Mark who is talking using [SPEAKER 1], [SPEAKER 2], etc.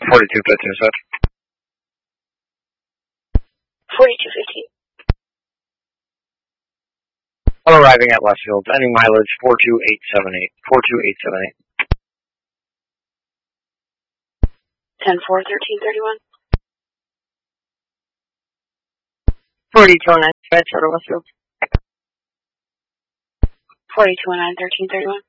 [SPEAKER 1] 4215, sir.
[SPEAKER 2] 4215.
[SPEAKER 1] I'm arriving at Westfield, ending mileage 42878. 42878.
[SPEAKER 2] 10-4-1331.
[SPEAKER 3] 4209, Fed, Shuttle Westfield.
[SPEAKER 2] 4209-1331.